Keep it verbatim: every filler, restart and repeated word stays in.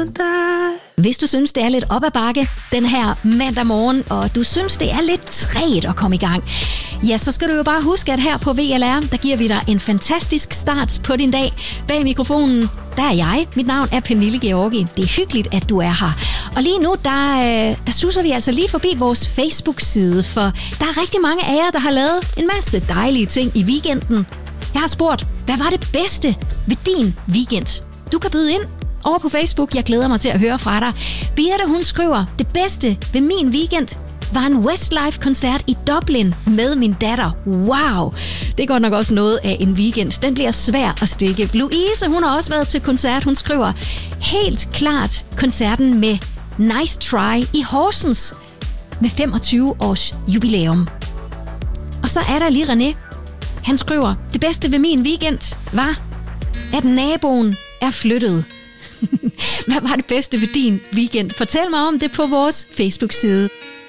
Hvis du synes, det er lidt op ad bakke den her mandag morgen, og du synes, det er lidt trægt at komme i gang, ja, så skal du jo bare huske, at her på V L R, der giver vi dig en fantastisk start på din dag. Bag mikrofonen, der er jeg. Mit navn er Pernille Georgi. Det er hyggeligt, at du er her. Og lige nu, der, der suser vi altså lige forbi vores Facebook-side, for der er rigtig mange af jer, der har lavet en masse dejlige ting i weekenden. Jeg har spurgt, hvad var det bedste ved din weekend? Du kan byde ind over på Facebook. Jeg glæder mig til at høre fra dig. Birte, hun skriver, det bedste ved min weekend var en Westlife-koncert i Dublin med min datter. Wow! Det er godt nok også noget af en weekend. Den bliver svær at stikke. Louise, hun har også været til koncert. Hun skriver, helt klart koncerten med Nice Try i Horsens med femogtyve års jubilæum. Og så er der lige René. Han skriver, det bedste ved min weekend var, at naboen er flyttet. Hvad var det bedste ved din weekend? Fortæl mig om det på vores Facebook-side.